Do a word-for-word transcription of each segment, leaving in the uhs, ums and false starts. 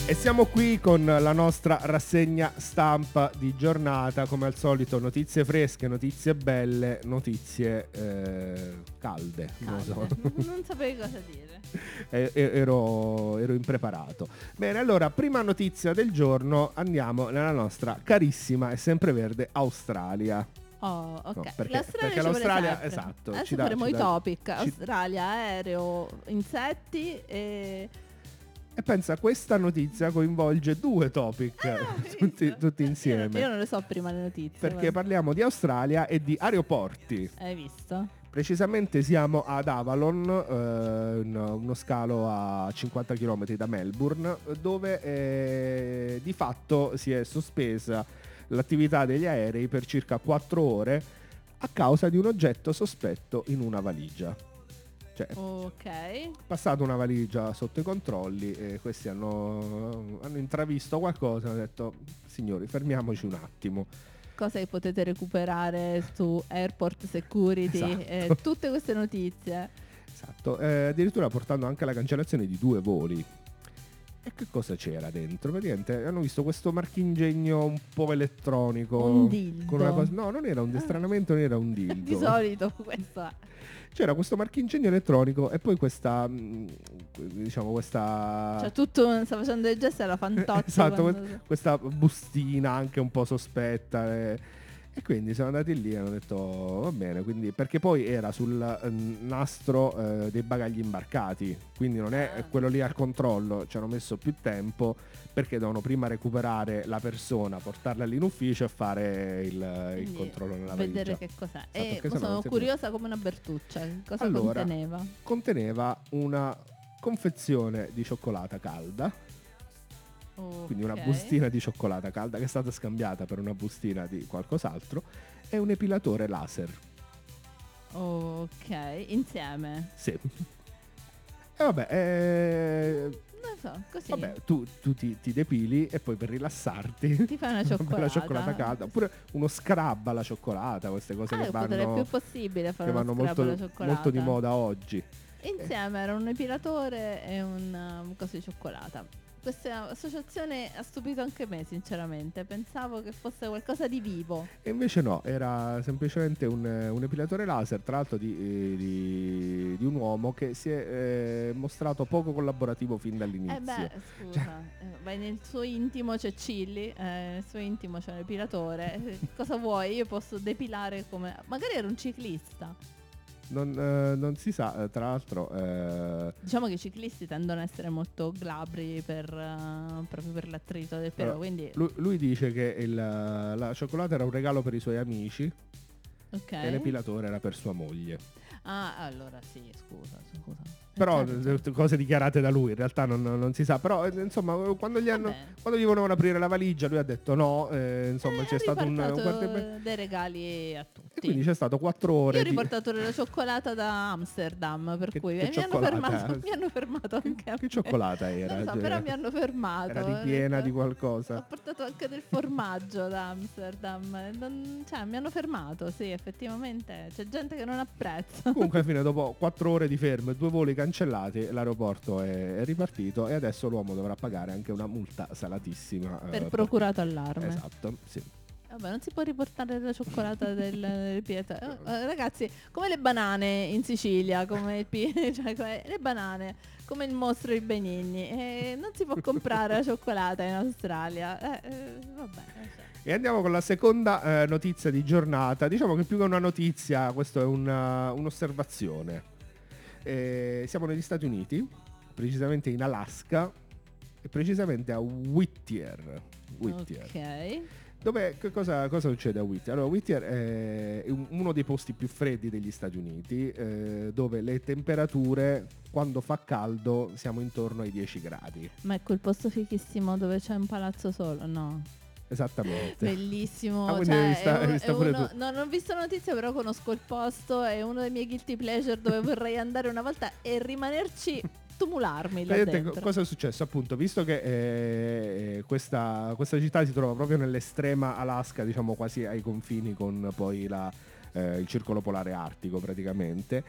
E siamo qui con la nostra rassegna stampa di giornata, come al solito notizie fresche, notizie belle, notizie eh, calde, Calde. non so. Non sapevi cosa dire. E- e- ero, ero impreparato. Bene, allora, prima notizia del giorno, andiamo nella nostra carissima e sempreverde Australia. Oh, ok. No, perché- L'Australia, perché ci vuole l'Australia- sempre. esatto, Adesso ci dà- faremo ci i dà- topic. ci- Australia, aereo, insetti e... E pensa, questa notizia coinvolge due topic, Ah, tutti, visto? tutti Io- insieme. Io non le so prima le notizie. Perché guarda. parliamo di Australia e di aeroporti. Hai visto? Precisamente siamo ad Avalon, eh, in uno scalo a cinquanta chilometri da Melbourne, dove eh, di fatto si è sospesa l'attività degli aerei per circa quattro ore a causa di un oggetto sospetto in una valigia. Cioè, Ok. passato una valigia sotto i controlli e questi hanno, hanno intravisto qualcosa e hanno detto: signori, fermiamoci un attimo. Cosa che potete recuperare su Airport Security Esatto. e tutte queste notizie. Esatto, eh, addirittura portando anche alla cancellazione di due voli. E che cosa c'era dentro? Praticamente hanno visto questo marchingegno un po' elettronico. Un dildo. Con una cosa, no, non era un destranamento, non era un dildo. Di solito questo è. C'era questo marchingegno elettronico e poi questa, mh, diciamo questa... Cioè tutto sta facendo dei gesti alla Fantozzi. Esatto, quando- que- questa bustina anche un po' sospetta. E, e quindi siamo andati lì e hanno detto va bene, quindi, perché poi era sul eh, nastro eh, dei bagagli imbarcati, quindi non è Ah. quello lì al controllo, ci hanno messo più tempo perché devono prima recuperare la persona, portarla lì in ufficio e fare il, il Quindi controllo nella vedere valigia. che cos'è. Esatto, E perché sennò sono non si curiosa come una Bertuccia. Che cosa Allora, conteneva? Conteneva una confezione di cioccolata calda, quindi una Ok. bustina di cioccolata calda che è stata scambiata per una bustina di qualcos'altro e un epilatore laser. Ok, insieme. Sì. E vabbè, eh, Non so, così. vabbè tu, tu ti, ti depili e poi per rilassarti Ti fai una bella cioccolata. cioccolata calda, oppure uno scrub alla cioccolata, queste cose Ah, che io potrei vanno, più possibile fare che uno vanno scrub molto, alla cioccolata. molto di moda oggi. Insieme era un epilatore e un um, coso di cioccolata. Questa associazione ha stupito anche me, sinceramente. Pensavo che fosse qualcosa di vivo. E invece no, era semplicemente un, un epilatore laser, tra l'altro di, eh, di, di un uomo che si è eh, mostrato poco collaborativo fin dall'inizio. Eh beh, scusa, eh, vai nel suo intimo c'è Chilli, eh, nel suo intimo c'è l'epilatore. Eh, Cosa vuoi? Io posso depilare come... Magari era un ciclista. Non, eh, non si sa, eh, tra l'altro... eh, Diciamo che i ciclisti tendono a essere molto glabri per, eh, proprio per l'attrito del pelo, allora, quindi... lui, lui dice che il, la cioccolata era un regalo per i suoi amici Ok. e l'epilatore era per sua moglie. Ah, allora sì, scusa, scusa. Eh, Però certo, eh, certo. cose dichiarate da lui, in realtà non, non si sa. Però eh, insomma, quando gli hanno, Vabbè. quando gli volevano aprire la valigia, lui ha detto no. eh, insomma, Eh, c'è ha stato un, un riportato guardia- dei regali a tutti. E quindi c'è stato quattro ore Io ho di... riportato la cioccolata da Amsterdam, per Che- cui che eh, mi, hanno cioccolata? fermato, mi hanno fermato anche a Che me. cioccolata era? Non so, Cioè, però mi hanno fermato. era Ho ripiena detto- di qualcosa. Ho portato anche del formaggio da Amsterdam. Non- cioè, mi hanno fermato, sì, effettivamente. C'è gente che non apprezza. Comunque, alla fine, dopo quattro ore di fermo e due voli cancellati, l'aeroporto è, è ripartito e adesso l'uomo dovrà pagare anche una multa salatissima. eh, Per per- procurato allarme. Esatto, sì. Vabbè, non si può riportare la cioccolata del, del Pietro. Eh, eh, ragazzi, come le banane in Sicilia, come il pi- cioè, come le banane, come il mostro di Benigni. Eh, non si può comprare la cioccolata in Australia. Eh, eh, vabbè. cioè. E andiamo con la seconda eh, notizia di giornata. Diciamo che più che una notizia, questo è una- un'osservazione. Eh, siamo negli Stati Uniti, precisamente in Alaska, e precisamente a Whittier. Whittier. Ok. Dove, che cosa, cosa succede a Whittier? Allora, Whittier è un- uno dei posti più freddi degli Stati Uniti, eh, dove le temperature, quando fa caldo, siamo intorno ai dieci gradi. Ma è quel posto fichissimo dove c'è un palazzo solo? No. Esattamente. Bellissimo. Ah, quindi cioè, hai vista- è hai un- vista è pure uno- tu. no, non ho visto la notizia, però conosco il posto. È uno dei miei guilty pleasure dove vorrei andare una volta e rimanerci, tumularmi là Vedete dentro. co- cosa è successo? Appunto, visto che eh, questa, questa città si trova proprio nell'estrema Alaska, diciamo quasi ai confini con poi la, eh, il circolo polare artico praticamente.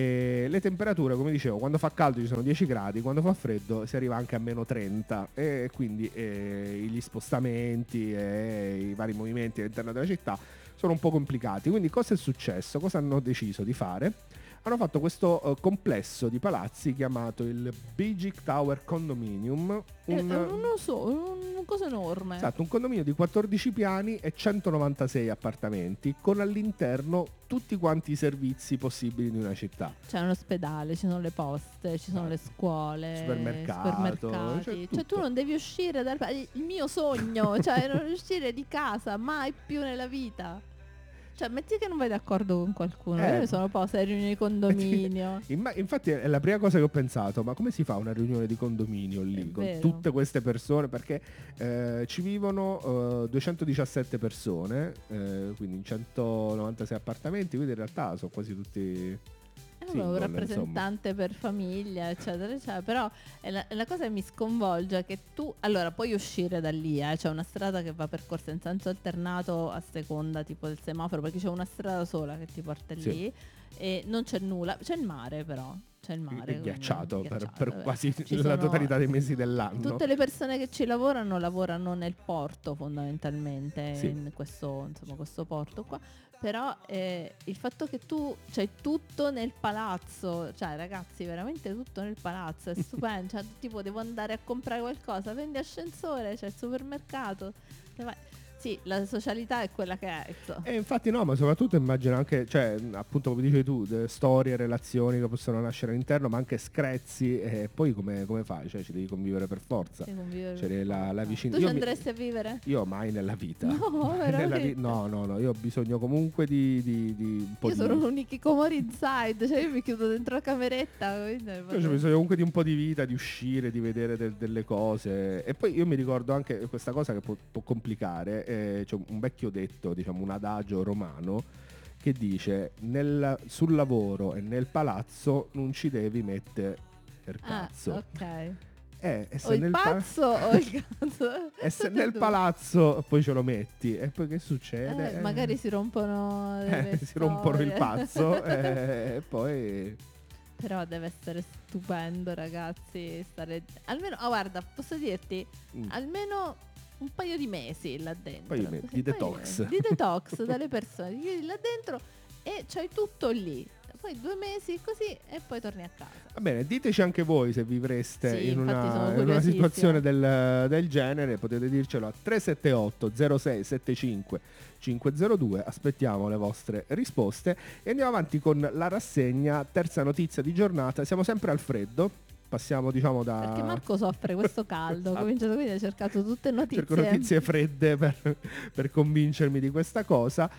E le temperature, come dicevo, quando fa caldo ci sono dieci gradi, quando fa freddo si arriva anche a meno trenta, e quindi eh, gli spostamenti e i vari movimenti all'interno della città sono un po' complicati. Quindi cosa è successo? Cosa hanno deciso di fare? Hanno fatto questo uh, complesso di palazzi chiamato il Bigic Tower Condominium. Un, Eh, non lo so, una cosa enorme. esatto, un condominio di quattordici piani e centonovantasei appartamenti, con all'interno tutti quanti i servizi possibili di una città. C'è un ospedale, ci sono le poste, ci sono le scuole, Supermercato, supermercati. c'è Cioè, tutto. tu non devi uscire dal pa- il mio sogno, cioè non uscire di casa mai più nella vita. Cioè, metti che non vai d'accordo con qualcuno. Eh. Io mi sono posta alle riunioni di condominio. Imma- infatti è la prima cosa che ho pensato, ma come si fa una riunione di condominio lì È con vero. tutte queste persone? Perché eh, ci vivono eh, duecentodiciassette persone, eh, quindi in centonovantasei appartamenti, quindi in realtà sono quasi tutti È single, un rappresentante per famiglia, eccetera, eccetera. Però è la, è la cosa che mi sconvolge è che tu, allora, puoi uscire da lì, eh, c'è una strada che va percorsa in senso alternato a seconda tipo del semaforo, perché c'è una strada sola che ti porta Sì. lì e non c'è nulla, c'è il mare però. C'è il mare. È quindi- ghiacciato per, ghiacciato, per vabbè. quasi Ci la sono- totalità dei mesi dell'anno. Tutte le persone che ci lavorano lavorano nel porto fondamentalmente, Sì. in questo, insomma, questo porto qua. Però eh, il fatto che tu c'hai tutto nel palazzo, cioè ragazzi, veramente tutto nel palazzo, è stupendo. Cioè, tipo devo andare a comprare qualcosa, prendi ascensore, c'è il supermercato. te vai- Sì, la socialità è quella che è. insomma. E infatti no, ma soprattutto immagino anche, cioè appunto come dicevi tu, de- storie, relazioni che possono nascere all'interno, ma anche screzi, e poi come, come fai? Cioè ci devi convivere per forza. Sì, convivere Cioè, per la- la forza. vicin- Tu io ci mi- andresti a vivere? Io mai nella vita. No, Nella veramente? vi- no, no, no, io ho bisogno comunque di, di, di un po' Io di... sono un hikikomori inside, cioè io mi chiudo dentro la cameretta. quindi- Io ho bisogno comunque di un po' di vita, di uscire, di vedere del- delle cose. E poi io mi ricordo anche questa cosa che può, può complicare. Eh, c'è un vecchio detto, diciamo un adagio romano, che dice nel- sul lavoro e nel palazzo non ci devi mettere per Ah, cazzo. ok. Eh, e se O il nel pa- pazzo o il cazzo. e se Tutte e nel due. palazzo poi ce lo metti, e poi che succede? Eh, magari si rompono le Eh, si rompono il storie. pazzo eh, e poi Però deve essere stupendo, ragazzi, stare almeno, ah, guarda, posso dirti, mm, almeno un paio di mesi là dentro. Paio di mesi, Sì, di poi- detox. Di detox dalle persone. Ti chiudi là dentro e c'hai tutto lì. Poi due mesi così e poi torni a casa. va bene, diteci anche voi se vivreste Sì, in, infatti sono una, in una curiosissima. situazione del, del genere, potete dircelo a tre sette otto zero sei sette cinque cinque zero due, aspettiamo le vostre risposte e andiamo avanti con la rassegna, terza notizia di giornata, siamo sempre al freddo, passiamo diciamo da... Perché Marco soffre questo caldo, Esatto. ho cominciato quindi ha cercato tutte notizie. Cerco notizie fredde per, per convincermi di questa cosa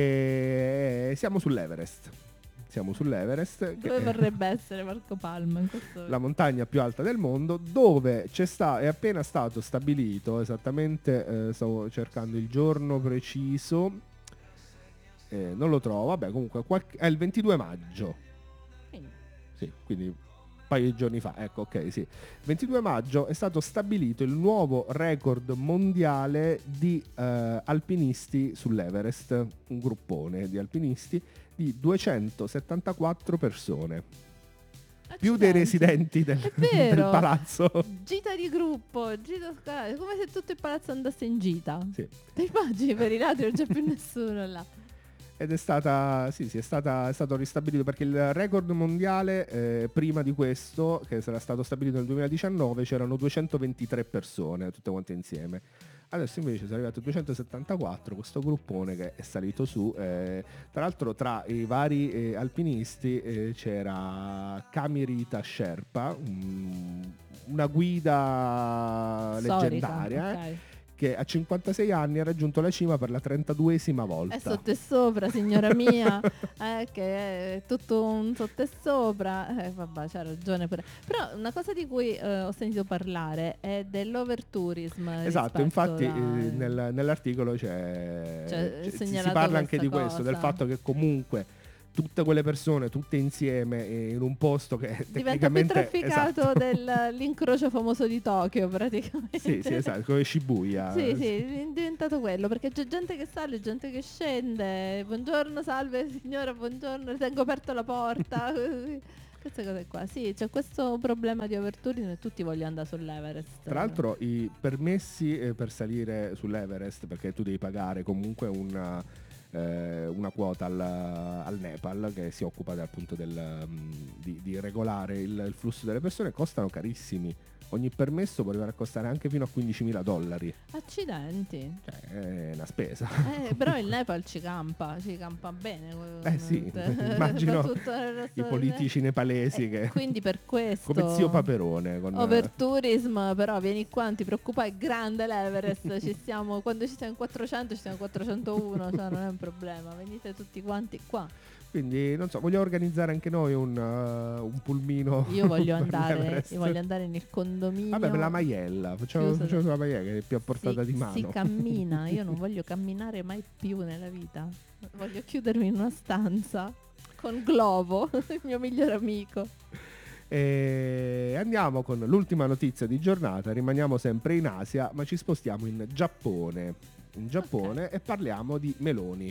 e siamo sull'Everest. Siamo sull'Everest, che Dove è vorrebbe essere Marco Palma in questo la montagna più alta del mondo, dove c'è sta, è appena stato stabilito, esattamente, eh, stavo cercando il giorno preciso, eh, non lo trovo, vabbè comunque qualche- è il ventidue maggio, Quindi, sì, quindi un paio di giorni fa, ecco, ok, sì. ventidue maggio è stato stabilito il nuovo record mondiale di eh, alpinisti sull'Everest, un gruppone di alpinisti di duecentosettantaquattro persone, più dei accidenti. residenti del, È vero. del palazzo. Gita di gruppo, gita scalare, è come se tutto il palazzo andasse in gita. Sì. Ti immagini per i ladri non c'è più nessuno là. Ed è stata, sì, sì, è, stata, è stato ristabilito perché il record mondiale eh, prima di questo, che sarà stato stabilito nel duemiladiciannove, c'erano duecentoventitré persone tutte quante insieme. Adesso invece sono arrivato a duecentosettantaquattro, questo gruppone che è salito su. Eh, tra l'altro tra i vari eh, alpinisti eh, c'era Kamirita Sherpa, un- una guida Storica, leggendaria, eh, ok. che a cinquantasei anni ha raggiunto la cima per la trentaduesima volta. È sotto e sopra, signora mia, eh, che è tutto un sotto e sopra. Eh, vabbè, c'ha ragione pure. Però una cosa di cui eh, ho sentito parlare è dell'overtourism. Esatto, rispetto infatti da- eh, nel- nell'articolo c'è, Cioè, è c'è- si- si segnalato parla anche di questa questo, del cosa. fatto che comunque tutte quelle persone tutte insieme in un posto che diventa più tecnicamente trafficato esatto. dell'incrocio famoso di Tokyo praticamente. Sì, sì, esatto, come Shibuya. Sì, sì, è diventato quello, perché c'è gente che sale, gente che scende. Buongiorno, salve signora, buongiorno, tengo aperta la porta. Queste cose qua. Sì, c'è questo problema di overtourism e tutti vogliono andare sull'Everest. Tra l'altro i permessi eh, per salire sull'Everest, perché tu devi pagare comunque una, eh, una quota al, al Nepal che si occupa de- appunto del, um, di, di regolare il, il flusso delle persone, costano carissimi. Ogni permesso può arrivare a costare anche fino a quindicimila dollari. Accidenti. Cioè, è una spesa. Eh, però il Nepal ci campa, ci campa bene. Eh sì, ovviamente. immagino Tutto il resto i del- politici nepalesi Eh, che... Quindi per questo come zio Paperone. Con, overtourism, però vieni qua, non ti preoccupare, è grande l'Everest, ci stiamo, quando ci siamo in quattrocento ci siamo in quattrocentouno, cioè non è un problema, venite tutti quanti qua. Quindi non so, voglio organizzare anche noi un, uh, un pulmino. Io voglio per andare, l'Everest. io voglio andare nel condominio. Vabbè, per la maiella, facciamo, chiuso- facciamo sulla maiella che è più a portata si, di mano. si cammina, io non voglio camminare mai più nella vita. Voglio chiudermi in una stanza con Glovo, il mio migliore amico. E andiamo con l'ultima notizia di giornata, rimaniamo sempre in Asia, ma ci spostiamo in Giappone. In Giappone Ok. e parliamo di meloni.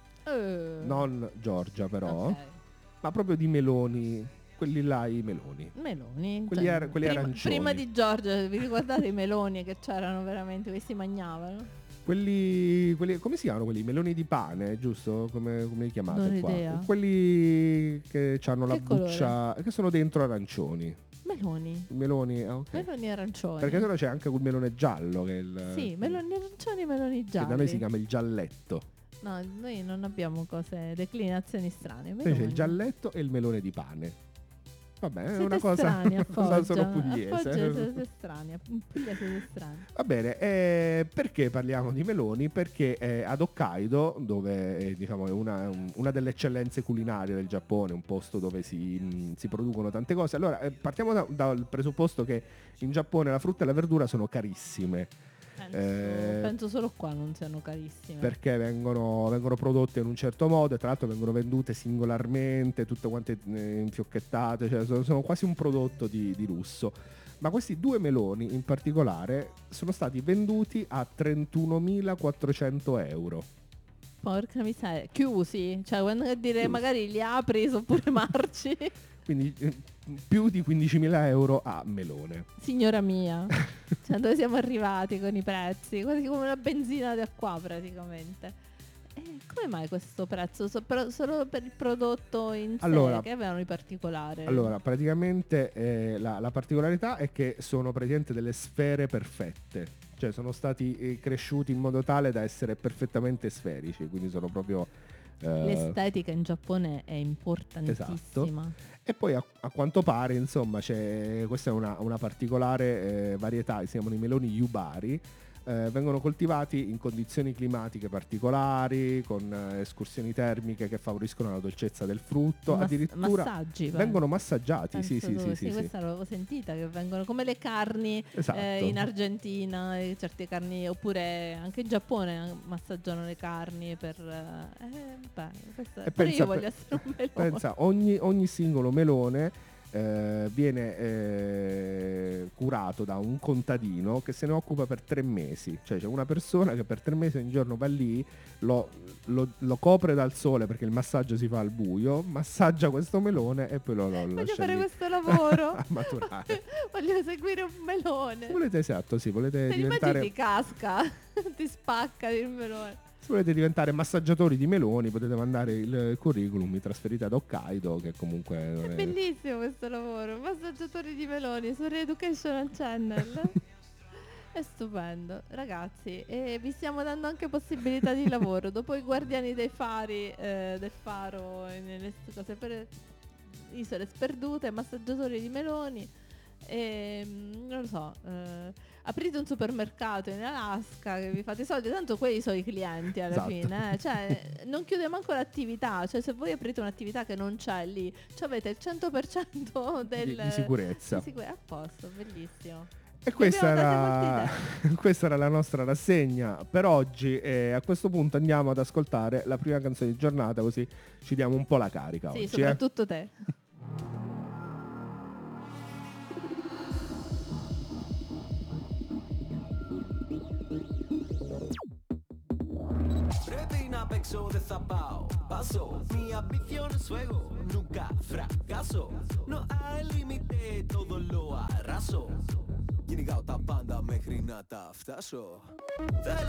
Eh, Non Giorgia però, ok. ma proprio di meloni, quelli là i meloni. Meloni. Quelli ara- quelli prima, arancioni. prima di Giorgia, vi ricordate i meloni che c'erano veramente, che si mangiavano? Quelli, quelli, come si chiamano quelli? Meloni di pane, giusto? Come, come li chiamate Non ho qua? idea. Quelli che hanno la Che colore? buccia, che sono dentro arancioni. Meloni. I meloni, ah, ok. Meloni arancioni. Perché sennò c'è anche quel melone giallo che è il, Sì, meloni arancioni e meloni che gialli. da noi si chiama il gialletto. No, noi non abbiamo cose, declinazioni strane. Invece c'è meloni. il gialletto e il melone di pane. Vabbè, è Siete una cosa, strani, una cosa solo Appoggia. pugliese. Appoggia, siete strani. In Puglia siete strani. Va bene, eh, perché parliamo di meloni? Perché eh, ad Hokkaido, dove eh, diciamo, è una, un- una delle eccellenze culinarie del Giappone, un posto dove si, mh, si producono tante cose. Allora, eh, partiamo da- dal presupposto che in Giappone la frutta e la verdura sono carissime. Penso, Eh, penso solo qua non siano carissime. Perché vengono, vengono prodotte in un certo modo e tra l'altro vengono vendute singolarmente, tutte quante eh, infiocchettate, cioè sono, sono quasi un prodotto di, di lusso. Ma questi due meloni in particolare sono stati venduti a trentunomilaquattrocento euro. Porca miseria, chiusi. Cioè, quando a dire Chiusi. magari li apri, sono pure marci. Quindi eh, più di quindicimila euro a melone. Signora mia, cioè, dove siamo arrivati con i prezzi? Quasi come una benzina da qua praticamente. E come mai questo prezzo? So- però solo per il prodotto in sé, Allora- che avevano di particolare? Allora, praticamente eh, la, la particolarità è che sono praticamente delle sfere perfette. Cioè sono stati eh, cresciuti in modo tale da essere perfettamente sferici, quindi sono proprio... eh, L'estetica in Giappone è importantissima. E poi a, a quanto pare, insomma, c'è, questa è una, una particolare eh, varietà, si chiamano i meloni yubari, eh, vengono coltivati in condizioni climatiche particolari, con eh, escursioni termiche che favoriscono la dolcezza del frutto, Mas- addirittura massaggi penso. vengono massaggiati, sì Penso sì dove- sì, sì, sì. Questa l'avevo sentita, che vengono come le carni Esatto. eh, in Argentina, eh, certe carni, oppure anche in Giappone eh, massaggiano le carni per... eh, eh, beh, questa- E pure pensa- io voglio essere un melone. Pensa, ogni, ogni singolo melone eh, viene eh, curato da un contadino che se ne occupa per tre mesi. Cioè c'è una persona che per tre mesi ogni giorno va lì, lo, lo- lo copre dal sole perché il massaggio si fa al buio, massaggia questo melone e poi lo, lo Voglio lascia fare lì questo lavoro. a maturare. Voglio seguire un melone. Se volete, esatto, sì, volete Se diventare... ti diventare, casca, ti spacca il melone. se volete diventare massaggiatori di meloni potete mandare il curriculum, mi trasferite ad Hokkaido che comunque non È è- bellissimo questo lavoro. Massaggiatori di meloni su Re-Education Channel. È stupendo, ragazzi, e vi stiamo dando anche possibilità di lavoro. Dopo i guardiani dei fari, eh, del faro, e nelle st- cose per isole sperdute, massaggiatori di meloni. E, mm, non lo so, eh, aprite un supermercato in Alaska che vi fate i soldi, tanto quelli sono i clienti alla Esatto. fine, eh. Cioè non chiude manco l'attività, cioè se voi aprite un'attività che non c'è lì, cioè avete il cento per cento del di, di sicurezza. di sicur- a posto, bellissimo. E questa abbiamo era, dato molti questa era la nostra rassegna per oggi e a questo punto andiamo ad ascoltare la prima canzone di giornata, così ci diamo un po' la carica Sì, oggi. soprattutto te. Retina pexo de zapao, paso, mi ambición es fuego, nunca fracaso. No hay límite, todo lo arraso. Γενικά όταν πάντα μέχρι να τα φτάσω.